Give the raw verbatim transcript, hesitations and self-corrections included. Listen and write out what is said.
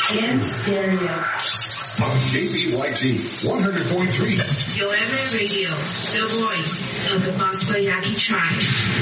in stereo. On K B Y T one hundred point three. Yo M A Radio, the voice of the Bosco Yaqui tribe.